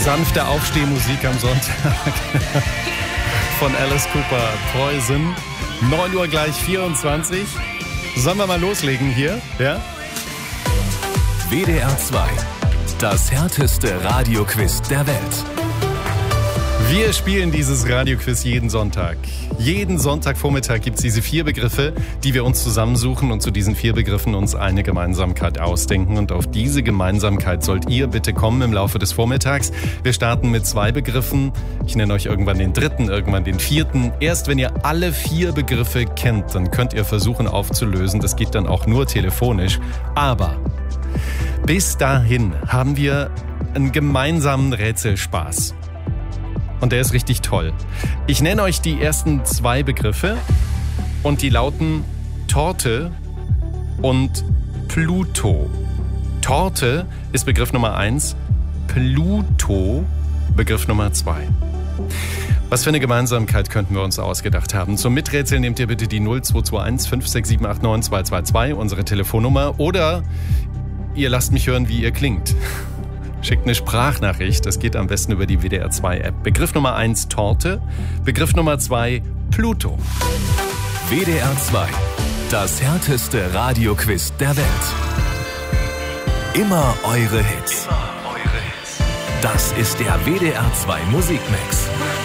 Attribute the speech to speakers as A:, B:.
A: Sanfte Aufstehmusik am Sonntag von Alice Cooper, Poison. 9 Uhr gleich 24. Sollen wir mal loslegen hier? Ja?
B: WDR 2, das härteste Radioquiz der Welt.
A: Wir spielen dieses Radioquiz jeden Sonntag. Jeden Sonntagvormittag gibt es diese 4 Begriffe, die wir uns zusammensuchen und zu diesen 4 Begriffen uns eine Gemeinsamkeit ausdenken. Und auf diese Gemeinsamkeit sollt ihr bitte kommen im Laufe des Vormittags. Wir starten mit 2 Begriffen. Ich nenne euch irgendwann den 3., irgendwann den 4. Erst wenn ihr alle 4 Begriffe kennt, dann könnt ihr versuchen aufzulösen. Das geht dann auch nur telefonisch. Aber bis dahin haben wir einen gemeinsamen Rätselspaß. Und der ist richtig toll. Ich nenne euch die ersten 2 Begriffe und die lauten Torte und Pluto. Torte ist Begriff Nummer 1, Pluto Begriff Nummer 2. Was für eine Gemeinsamkeit könnten wir uns ausgedacht haben? Zum Miträtseln nehmt ihr bitte die 0221 56789 222, unsere Telefonnummer, oder ihr lasst mich hören, wie ihr klingt. Schickt eine Sprachnachricht, das geht am besten über die WDR 2 App. Begriff Nummer 1 Torte, Begriff Nummer 2 Pluto.
B: WDR 2, das härteste Radioquiz der Welt. Immer eure Hits. Das ist der WDR 2 Musikmix.